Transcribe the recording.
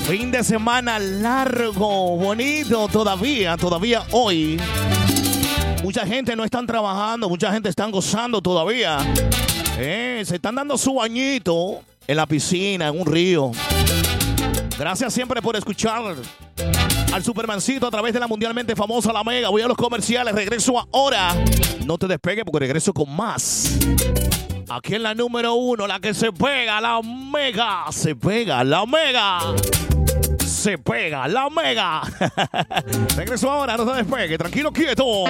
Fin de semana largo, bonito, todavía hoy. Mucha gente no están trabajando, mucha gente están gozando todavía. Se están dando su bañito en la piscina, en un río. Gracias siempre por escuchar al Supermancito a través de la mundialmente famosa La Mega. Voy a los comerciales, regreso ahora. No te despegues porque regreso con más. Aquí en la número 1, la que se pega, La Mega. Se pega, La Mega. Se pega, La Mega. Regreso ahora, no se despegue, tranquilo, quieto.